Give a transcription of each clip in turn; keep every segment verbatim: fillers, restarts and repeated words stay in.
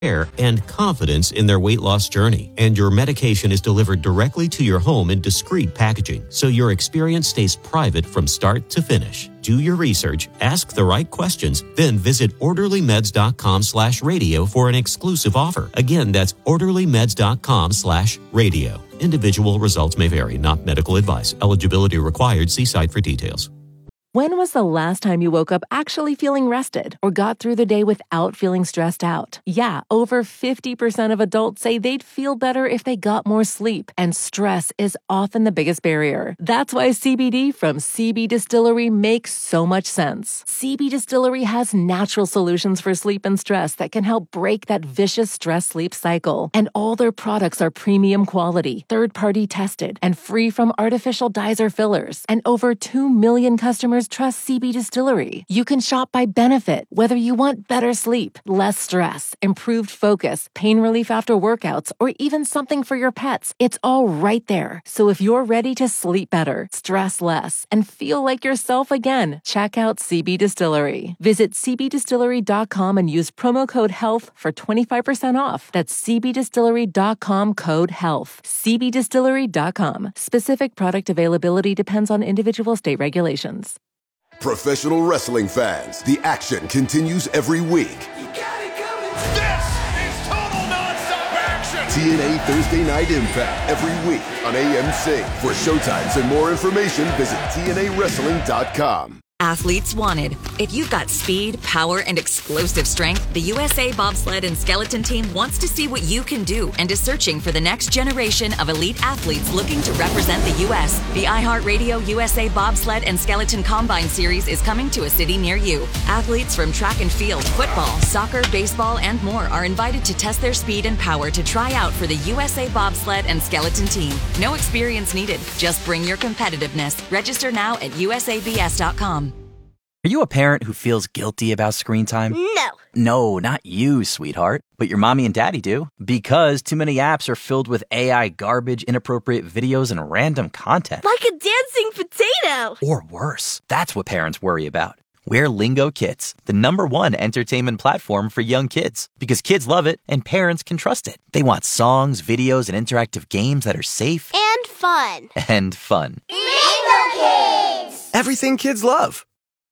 care and confidence in their weight loss journey. And your medication is delivered directly to your home in discreet packaging, so your experience stays private from start to finish. Do your research, ask the right questions, then visit orderlymeds.com slash radio for an exclusive offer. Again, that's orderlymeds.com slash radio. Individual results may vary, not medical advice. Eligibility required. See site for details. When was the last time you woke up actually feeling rested or got through the day without feeling stressed out? Yeah, over fifty percent of adults say they'd feel better if they got more sleep, and stress is often the biggest barrier. That's why C B D from C B Distillery makes so much sense. C B Distillery has natural solutions for sleep and stress that can help break that vicious stress-sleep cycle. And all their products are premium quality, third-party tested, and free from artificial dyes or fillers. And over two million customers trust C B Distillery. You can shop by benefit, whether you want better sleep, less stress, improved focus, pain relief after workouts, or even something for your pets. It's all right there. So if you're ready to sleep better, stress less, and feel like yourself again, check out C B Distillery. Visit c b distillery dot com and use promo code HEALTH for twenty-five percent off. That's c b distillery dot com code HEALTH. c b distillery dot com. Specific product availability depends on individual state regulations. Professional wrestling fans, the action continues every week. You got it coming. This is total nonstop action. T N A Thursday Night Impact every week on A M C. For showtimes and more information, visit T N A wrestling dot com. Athletes wanted. If you've got speed, power, and explosive strength, the U S A Bobsled and Skeleton Team wants to see what you can do and is searching for the next generation of elite athletes looking to represent the U S The iHeartRadio U S A Bobsled and Skeleton Combine Series is coming to a city near you. Athletes from track and field, football, soccer, baseball, and more are invited to test their speed and power to try out for the U S A Bobsled and Skeleton Team. No experience needed. Just bring your competitiveness. Register now at U S A B S dot com. Are you a parent who feels guilty about screen time? No. No, not you, sweetheart. But your mommy and daddy do. Because too many apps are filled with A I garbage, inappropriate videos, and random content. Like a dancing potato. Or worse. That's what parents worry about. We're Lingo Kids, the number one entertainment platform for young kids. Because kids love it and parents can trust it. They want songs, videos, and interactive games that are safe. And fun. And fun. Lingo Kids! Everything kids love.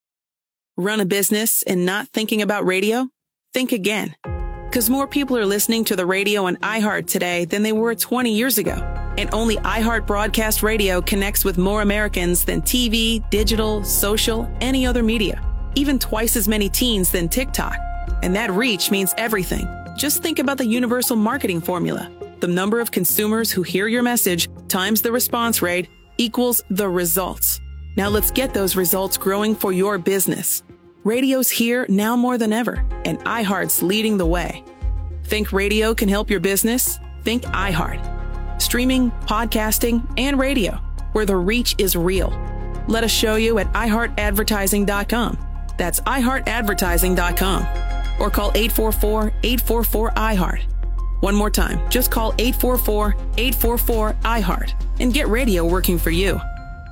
Run a business and not thinking about radio? Think again. Because more people are listening to the radio on iHeart today than they were twenty years ago. And only iHeart Broadcast Radio connects with more Americans than T V, digital, social, any other media. Even twice as many teens than TikTok. And that reach means everything. Just think about the universal marketing formula. The number of consumers who hear your message times the response rate equals the results. Now let's get those results growing for your business. Radio's here now more than ever, and iHeart's leading the way. Think radio can help your business? Think iHeart. Streaming, podcasting, and radio, where the reach is real. Let us show you at i heart advertising dot com. That's i heart advertising dot com. Or call eight four four, eight four four, I heart. One more time, just call eight four four, eight four four, I heart and get radio working for you.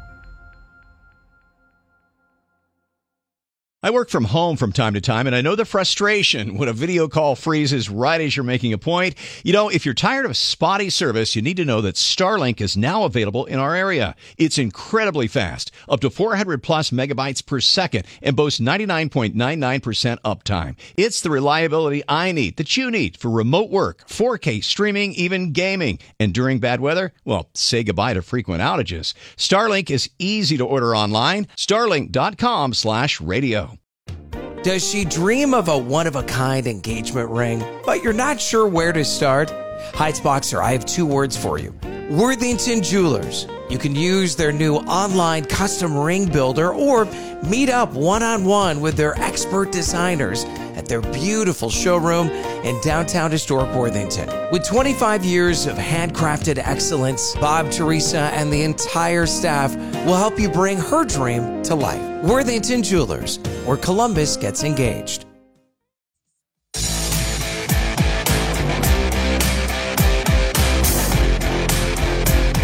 I work from home from time to time, and I know the frustration when a video call freezes right as you're making a point. You know, if you're tired of spotty service, you need to know that Starlink is now available in our area. It's incredibly fast, up to four hundred plus megabytes per second, and boasts ninety-nine point nine nine percent uptime. It's the reliability I need, that you need, for remote work, four K streaming, even gaming. And during bad weather, well, say goodbye to frequent outages. Starlink is easy to order online. Starlink dot com slash radio. Does she dream of a one-of-a-kind engagement ring, but you're not sure where to start? Heights Boxer, I have two words for you. Worthington Jewelers. You can use their new online custom ring builder or meet up one-on-one with their expert designers at their beautiful showroom in downtown historic Worthington. With twenty-five years of handcrafted excellence, Bob, Teresa, and the entire staff will help you bring her dream to life. Worthington Jewelers, where Columbus gets engaged.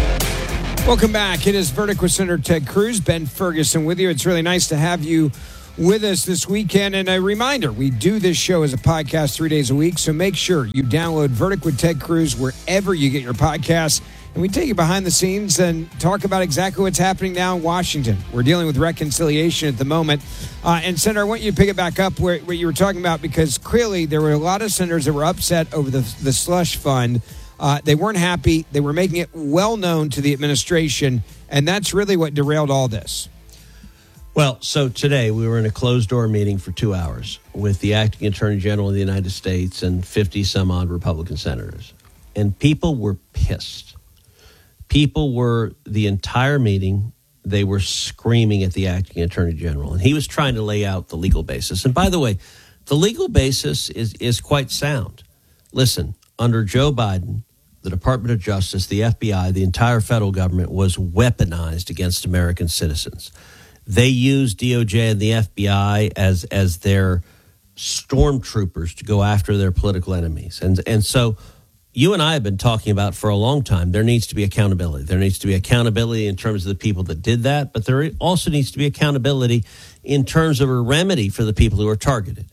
Welcome back. It is Verdict with Senator Ted Cruz. Ben Ferguson with you. It's really nice to have you with us this weekend. And a reminder, we do this show as a podcast three days a week, so make sure you download Verdict with Ted Cruz wherever you get your podcasts. And we take you behind the scenes and talk about exactly what's happening now in Washington. We're dealing with reconciliation at the moment. Uh, and, Senator, I want you to pick it back up where, what you were talking about, because clearly there were a lot of senators that were upset over the, the slush fund. Uh, they weren't happy. They were making it well known to the administration, and that's really what derailed all this. Well, so today we were in a closed-door meeting for two hours with the acting attorney general of the United States and fifty some odd Republican senators. And people were pissed. People were, the entire meeting, they were screaming at the acting attorney general. And he was trying to lay out the legal basis. And by the way, the legal basis is, is quite sound. Listen, under Joe Biden, the Department of Justice, the F B I, the entire federal government was weaponized against American citizens. They used D O J and the F B I as as their stormtroopers to go after their political enemies. And and so you and I have been talking about for a long time, there needs to be accountability. There needs to be accountability in terms of the people that did that, but there also needs to be accountability in terms of a remedy for the people who are targeted.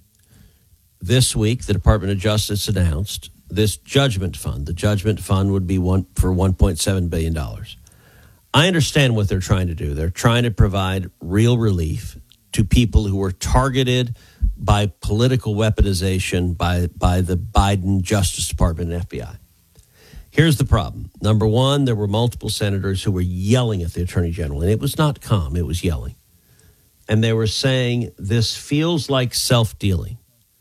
This week, the Department of Justice announced this judgment fund. The judgment fund would be one for one point seven billion dollars. I understand what they're trying to do. They're trying to provide real relief to people who were targeted by political weaponization by, by the Biden Justice Department and F B I. Here's the problem. Number one, there were multiple senators who were yelling at the attorney general, and it was not calm. It was yelling. And they were saying, this feels like self-dealing.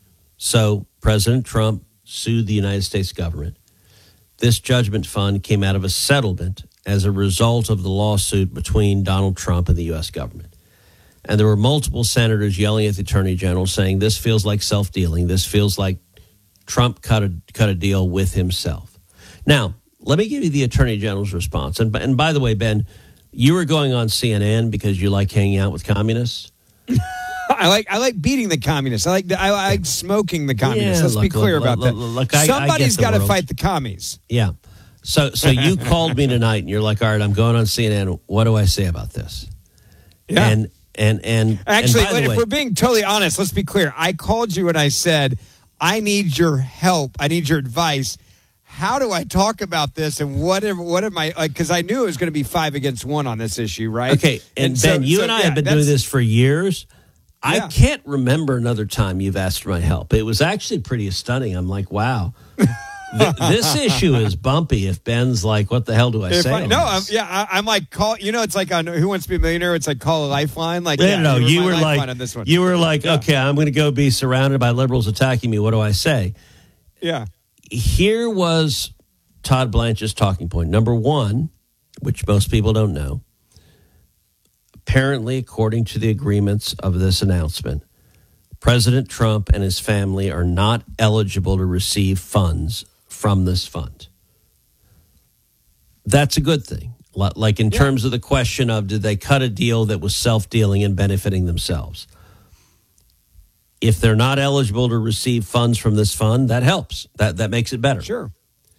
So President Trump sued the United States government. This judgment fund came out of a settlement as a result of the lawsuit between Donald Trump and the U S government. And there were multiple senators yelling at the attorney general saying, this feels like self-dealing. This feels like Trump cut a, cut a deal with himself. Now, let me give you the attorney general's response. And, and by the way, Ben, you were going on C N N because you like hanging out with communists. I like I like beating the communists. I like the, I like smoking the communists. Yeah, Let's look, be clear look, about look, that. Look, I, Somebody's got to world. fight the commies. Yeah. So so you called me tonight and you're like, all right, I'm going on C N N. What do I say about this? Yeah. And and and actually, and by the if way, we're being totally honest, let's be clear. I called you and I said, I need your help. I need your advice. How do I talk about this? And what am, what am I like? Because I knew it was going to be five against one on this issue, right? Okay. And, and Ben, so, you so, and I yeah, have been doing this for years. I yeah. can't remember another time you've asked for my help. It was actually pretty stunning. I'm like, wow. Th- this issue is bumpy if Ben's like, what the hell do I if say? I, no, I'm, yeah, I, I'm like, call. You know, it's like on Who Wants to Be a Millionaire? It's like call a lifeline. Like, no, yeah, no, you were, you were like, on this one. you were like, yeah. okay, I'm going to go be surrounded by liberals attacking me. What do I say? Yeah. Here was Todd Blanche's talking point. Number one, which most people don't know, apparently, according to the agreements of this announcement, President Trump and his family are not eligible to receive funds from this fund. That's a good thing. Like in yeah. terms of the question of, did they cut a deal that was self-dealing and benefiting themselves? If they're not eligible to receive funds from this fund, that helps. That that makes it better. Sure.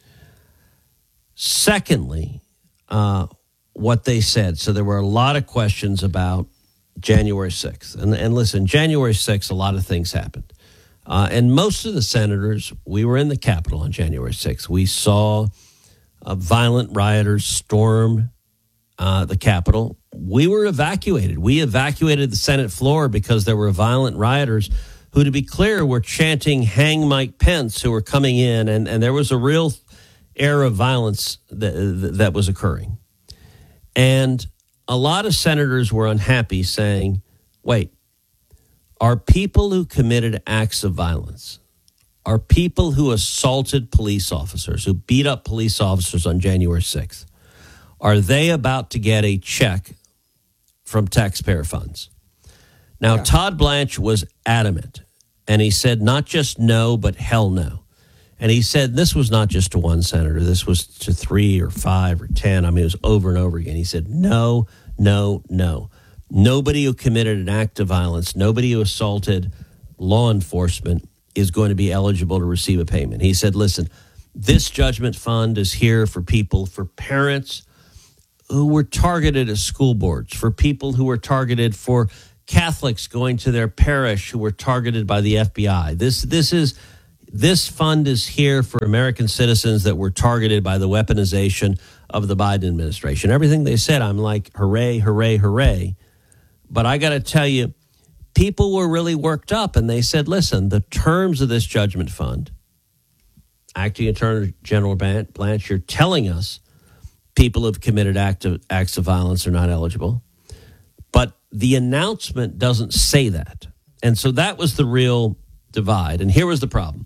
Secondly, uh, what they said. So there were a lot of questions about January sixth. And, and listen, January sixth, a lot of things happened. Uh, and most of the senators, we were in the Capitol on January sixth. We saw uh, violent rioters storm uh, the Capitol. We were evacuated. We evacuated the Senate floor because there were violent rioters who, to be clear, were chanting, "Hang Mike Pence," who were coming in. And, and there was a real air of violence that, that was occurring. And a lot of senators were unhappy, saying, wait, are people who committed acts of violence, are people who assaulted police officers, who beat up police officers on January sixth, are they about to get a check from taxpayer funds? Now, yeah. Todd Blanche was adamant, and he said not just no, but hell no. And he said this was not just to one senator. This was to three or five or ten. I mean, it was over and over again. He said, no, no, no. Nobody who committed an act of violence, nobody who assaulted law enforcement is going to be eligible to receive a payment. He said, listen, this judgment fund is here for people, for parents who were targeted as school boards, for people who were targeted for Catholics going to their parish who were targeted by the F B I. This this is this fund is here for American citizens that were targeted by the weaponization of the Biden administration. Everything they said, I'm like, hooray, hooray, hooray. But I got to tell you, people were really worked up, and they said, listen, the terms of this judgment fund, Acting Attorney General Blanche, you're telling us people who've committed act of, acts of violence are not eligible. But the announcement doesn't say that. And so that was the real divide. And here was the problem.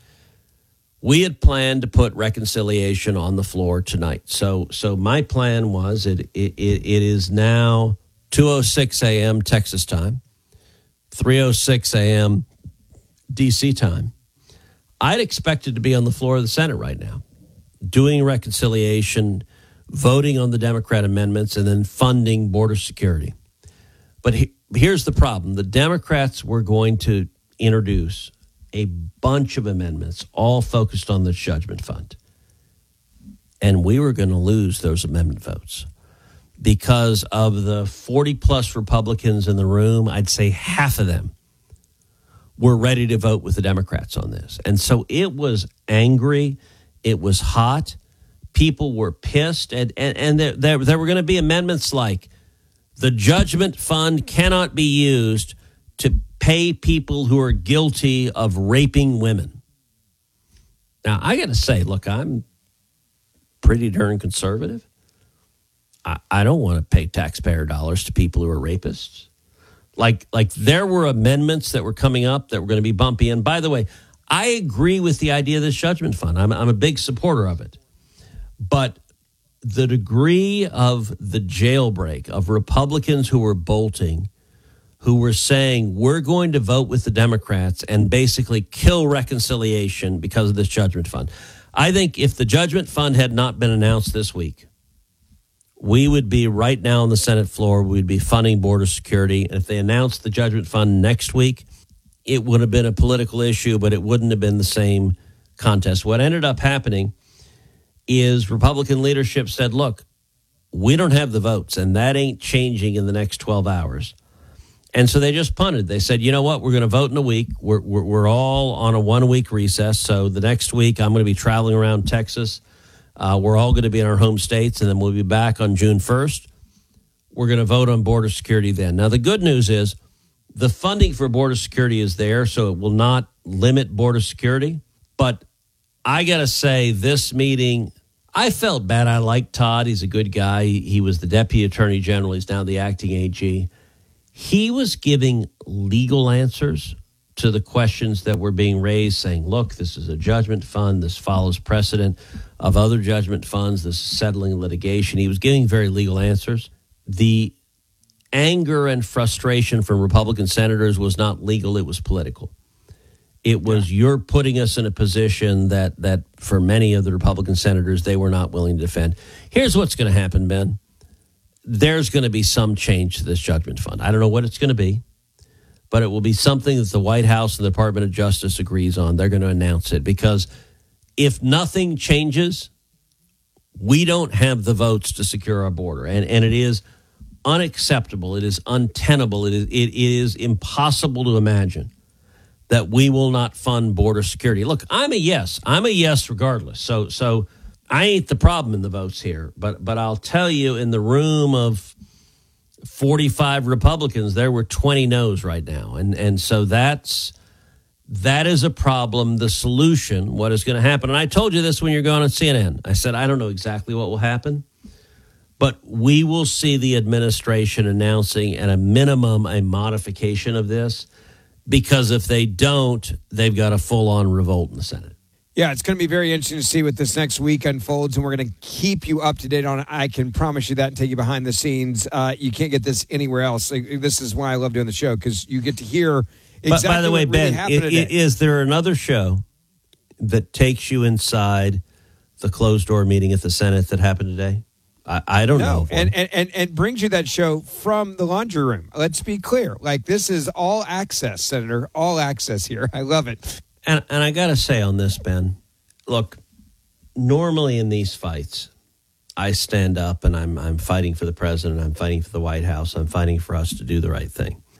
We had planned to put reconciliation on the floor tonight. So so my plan was it it, it is now two oh six a.m. Texas time, three oh six a.m. D C time. I'd expected to be on the floor of the Senate right now, doing reconciliation, voting on the Democrat amendments, and then funding border security. But he, here's the problem. The Democrats were going to introduce a bunch of amendments, all focused on the judgment fund. And we were going to lose those amendment votes. Because of the forty-plus Republicans in the room, I'd say half of them were ready to vote with the Democrats on this. And so it was angry. It was hot. People were pissed. And, and, and there, there, there were going to be amendments like the judgment fund cannot be used to pay people who are guilty of raping women. Now, I got to say, look, I'm pretty darn conservative. I, I don't want to pay taxpayer dollars to people who are rapists. Like, like there were amendments that were coming up that were going to be bumpy. And by the way, I agree with the idea of this judgment fund. I'm, I'm a big supporter of it. But the degree of the jailbreak of Republicans who were bolting, who were saying, we're going to vote with the Democrats and basically kill reconciliation because of this judgment fund. I think if the judgment fund had not been announced this week, we would be right now on the Senate floor. We'd be funding border security. And if they announced the judgment fund next week, it would have been a political issue, but it wouldn't have been the same contest. What ended up happening is Republican leadership said, look, we don't have the votes, and that ain't changing in the next twelve hours. And so they just punted. They said, you know what, we're going to vote in a week. We're, we're, we're all on a one-week recess. So the next week I'm going to be traveling around Texas. Uh, we're all going to be in our home states, and then we'll be back on June first. We're going to vote on border security then. Now, the good news is the funding for border security is there, so it will not limit border security. But I got to say, this meeting, I felt bad. I like Todd. He's a good guy. He was the deputy attorney general. He's now the acting A G. He was giving legal answers to the questions that were being raised, saying, look, this is a judgment fund. This follows precedent of other judgment funds. This is settling litigation. He was giving very legal answers. The anger and frustration from Republican senators was not legal. It was political. It was, yeah. You're putting us in a position that, that for many of the Republican senators, they were not willing to defend. Here's what's going to happen, Ben. There's going to be some change to this judgment fund. I don't know what it's going to be, but it will be something that the White House and the Department of Justice agrees on. They're going to announce it, because if nothing changes, we don't have the votes to secure our border. And, and it is unacceptable. It is untenable. It is, it is impossible to imagine that we will not fund border security. Look, I'm a yes. I'm a yes regardless. So so I ain't the problem in the votes here. But but I'll tell you, in the room of forty-five Republicans, there were twenty no's right now. And and so that's that is a problem. The solution, what is going to happen, and I told you this when you're going on C N N. I said, I don't know exactly what will happen, but we will see the administration announcing at a minimum a modification of this, because if they don't, they've got a full-on revolt in the Senate. Yeah, it's going to be very interesting to see what this next week unfolds, and we're going to keep you up to date on it. I can promise you that and take you behind the scenes. Uh, you can't get this anywhere else. Like, this is why I love doing the show, because you get to hear exactly but by the way, what really Ben, happened it, today. It, is there another show that takes you inside the closed-door meeting at the Senate that happened today? I, I don't no, know. And, and, and, and brings you that show from the laundry room. Let's be clear. Like, this is all access, Senator. All access here. I love it. And, and I got to say on this, Ben, look, normally in these fights, I stand up and I'm I'm fighting for the president. I'm fighting for the White House. I'm fighting for us to do the right thing.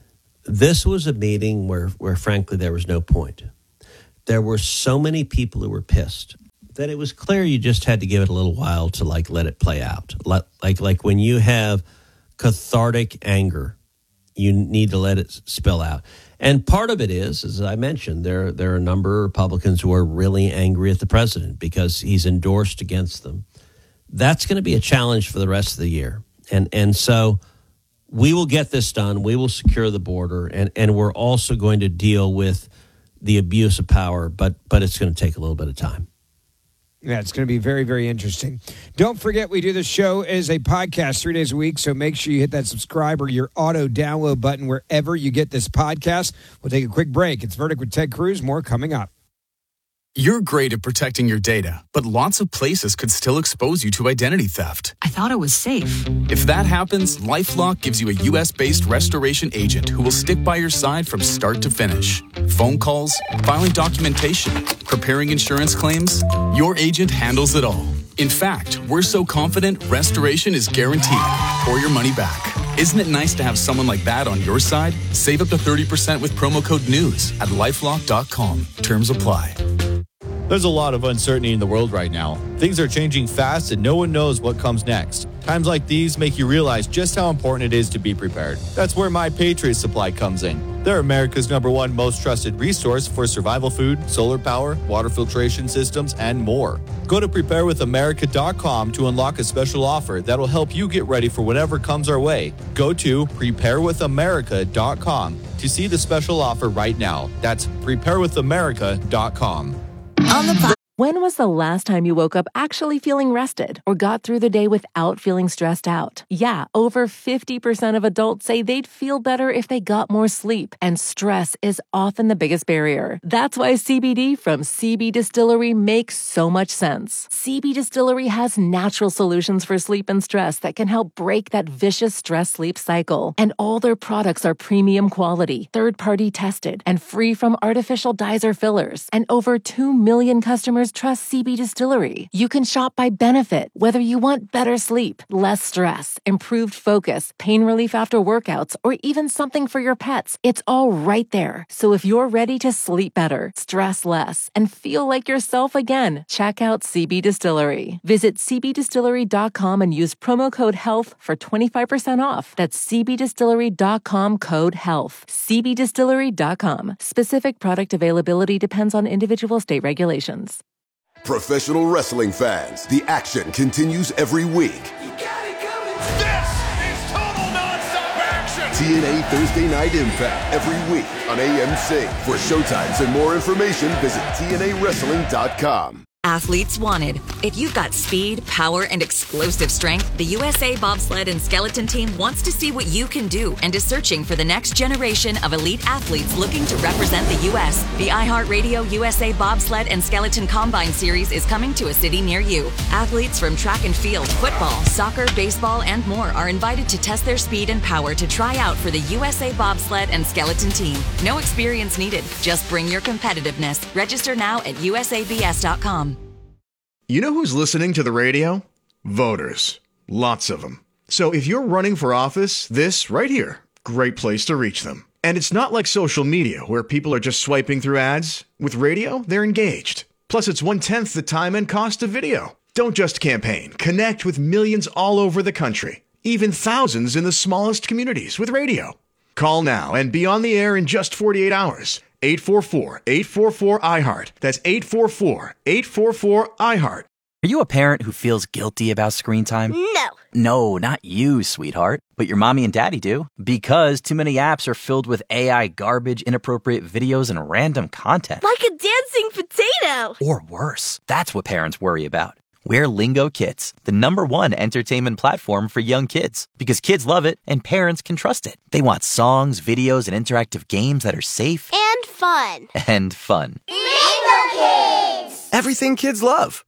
This was a meeting where, where frankly, there was no point. There were so many people who were pissed that it was clear you just had to give it a little while to like let it play out. Let, like like when you have cathartic anger, you need to let it spill out. And part of it is, as I mentioned, there there are a number of Republicans who are really angry at the president because he's endorsed against them. That's going to be a challenge for the rest of the year. And and so we will get this done. We will secure the border, and, and we're also going to deal with the abuse of power, but but it's going to take a little bit of time. Yeah, it's going to be very, very interesting. Don't forget, we do this show as a podcast three days a week, so make sure you hit that subscribe or your auto download button wherever you get this podcast. We'll take a quick break. It's Verdict with Ted Cruz. More coming up. You're great at protecting your data, but lots of places could still expose you to identity theft. I thought it was safe. If that happens, LifeLock gives you a U S-based restoration agent who will stick by your side from start to finish. Phone calls, filing documentation, preparing insurance claims, your agent handles it all. In fact, we're so confident restoration is guaranteed or your money back. Isn't it nice to have someone like that on your side? Save up to thirty percent with promo code NEWS at lifelock dot com. Terms apply. There's a lot of uncertainty in the world right now. Things are changing fast and no one knows what comes next. Times like these make you realize just how important it is to be prepared. That's where My Patriot Supply comes in. They're America's number one most trusted resource for survival food, solar power, water filtration systems, and more. Go to prepare with america dot com to unlock a special offer that'll help you get ready for whatever comes our way. Go to prepare with america dot com to see the special offer right now. That's prepare with america dot com. On the po- When was the last time you woke up actually feeling rested or got through the day without feeling stressed out? Yeah, over fifty percent of adults say they'd feel better if they got more sleep, and stress is often the biggest barrier. That's why C B D from C B Distillery makes so much sense. C B Distillery has natural solutions for sleep and stress that can help break that vicious stress-sleep cycle. And all their products are premium quality, third-party tested, and free from artificial dyes or fillers. And over two million customers trust C B Distillery. You can shop by benefit, whether you want better sleep, less stress, improved focus, pain relief after workouts, or even something for your pets. It's all right there. So if you're ready to sleep better, stress less, and feel like yourself again, check out C B Distillery. Visit c b distillery dot com and use promo code HEALTH for twenty-five percent off. That's c b distillery dot com code HEALTH. c b distillery dot com. Specific product availability depends on individual state regulations. Professional wrestling fans, the action continues every week. This is total nonstop action. T N A Thursday Night Impact every week on A M C. For showtimes and more information, visit T N A wrestling dot com. Athletes wanted. If you've got speed, power, and explosive strength, the U S A Bobsled and Skeleton Team wants to see what you can do and is searching for the next generation of elite athletes looking to represent the U S. The iHeartRadio U S A Bobsled and Skeleton Combine Series is coming to a city near you. Athletes from track and field, football, soccer, baseball, and more are invited to test their speed and power to try out for the U S A Bobsled and Skeleton Team. No experience needed. Just bring your competitiveness. Register now at U S A B S dot com. You know who's listening to the radio? Voters. Lots of them. So if you're running for office, this right here, great place to reach them. And it's not like social media where people are just swiping through ads. With radio, they're engaged. Plus, it's one-tenth the time and cost of video. Don't just campaign. Connect with millions all over the country. Even thousands in the smallest communities with radio. Call now and be on the air in just forty-eight hours. eight four four, eight four four, I heart. That's eight four four, eight four four, I heart. Are you a parent who feels guilty about screen time? No. No, not you, sweetheart. But your mommy and daddy do. Because too many apps are filled with A I garbage, inappropriate videos, and random content. Like a dancing potato. Or worse. That's what parents worry about. We're Lingo Kids, the number one entertainment platform for young kids. Because kids love it and parents can trust it. They want songs, videos, and interactive games that are safe. And fun. And fun. Lingo Kids! Everything kids love.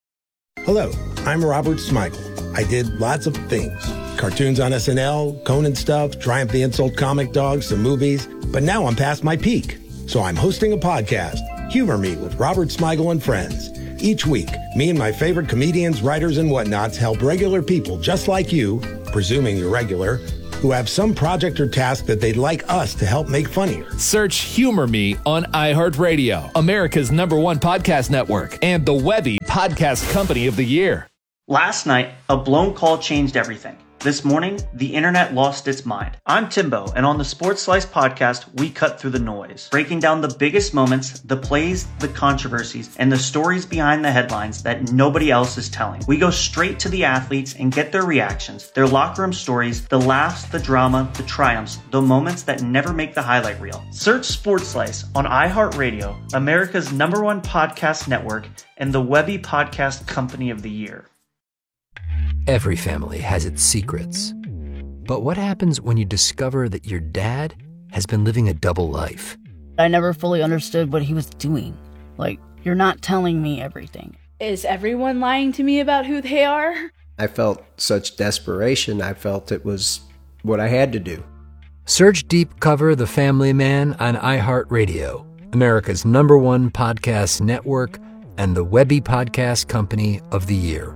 Hello, I'm Robert Smigel. I did lots of things. Cartoons on S N L, Conan stuff, Triumph the Insult comic dogs, some movies. But now I'm past my peak. So I'm hosting a podcast, Humor Me with Robert Smigel and Friends. Each week, me and my favorite comedians, writers, and whatnots help regular people just like you, presuming you're regular, who have some project or task that they'd like us to help make funnier. Search Humor Me on iHeartRadio, America's number one podcast network, and the Webby Podcast Company of the Year. Last night, a blown call changed everything. This morning, the internet lost its mind. I'm Timbo, and on the Sports Slice podcast, we cut through the noise, breaking down the biggest moments, the plays, the controversies, and the stories behind the headlines that nobody else is telling. We go straight to the athletes and get their reactions, their locker room stories, the laughs, the drama, the triumphs, the moments that never make the highlight reel. Search Sports Slice on iHeartRadio, America's number one podcast network, and the Webby Podcast Company of the Year. Every family has its secrets. But what happens when you discover that your dad has been living a double life? I never fully understood what he was doing. Like, you're not telling me everything. Is everyone lying to me about who they are? I felt such desperation. I felt it was what I had to do. Search Deep Cover The Family Man on iHeartRadio, America's number one podcast network, and the Webby Podcast Company of the Year.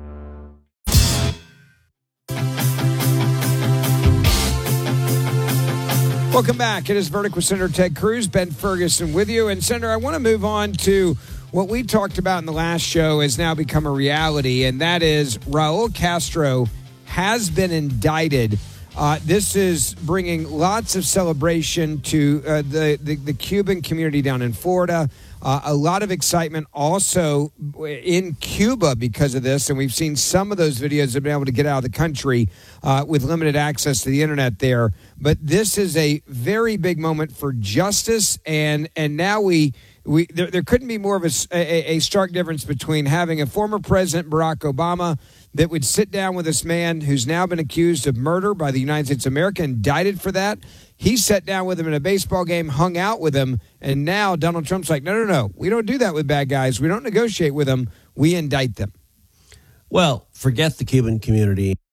Welcome back. It is Verdict with Senator Ted Cruz, Ben Ferguson with you. And, Senator, I want to move on to what we talked about in the last show has now become a reality, and that is Raul Castro has been indicted. Uh, this is bringing lots of celebration to uh, the, the, the Cuban community down in Florida. Uh, a lot of excitement also in Cuba because of this, and we've seen some of those videos that have been able to get out of the country uh, with limited access to the internet there. But this is a very big moment for justice, and and now we we there, there couldn't be more of a, a, a stark difference between having a former President Barack Obama that would sit down with this man who's now been accused of murder by the United States of America, indicted for that. He sat down with him in a baseball game, hung out with him, and now Donald Trump's like, no, no, no, we don't do that with bad guys. We don't negotiate with them. We indict them. Well, forget the Cuban community.